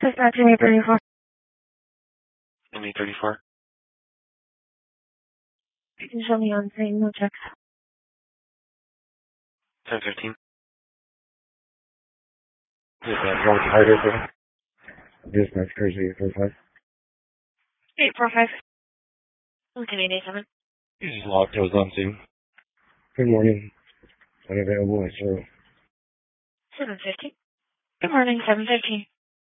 Dispatch in 834. In 834. You can show me on scene, no checks. 1015. Dispatch, wrong target, Dispatch, crazy 845. 845. Okay, 887. You just locked. I was on scene. Good morning. Unavailable, I serve. 750. Good morning, 715.